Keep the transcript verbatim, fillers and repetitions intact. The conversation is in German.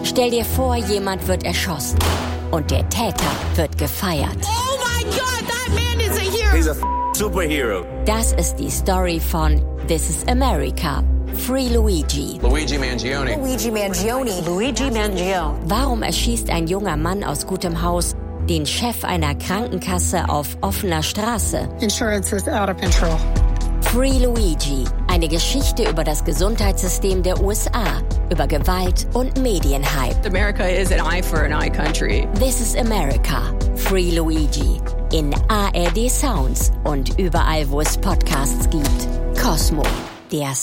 Stell dir vor, jemand wird erschossen und der Täter wird gefeiert. Oh my God, that man is a hero. He's a superhero. Das ist die Story von This is America. Free Luigi. Luigi Mangione. Luigi Mangione. Luigi Mangione. Warum erschießt ein junger Mann aus gutem Haus den Chef einer Krankenkasse auf offener Straße? Insurance is out of control. Free Luigi. Eine Geschichte über das Gesundheitssystem der U S A, über Gewalt und Medienhype. America is an eye for an eye country. This is America. Free Luigi. In A R D Sounds und überall, wo es Podcasts gibt. Cosmo. Der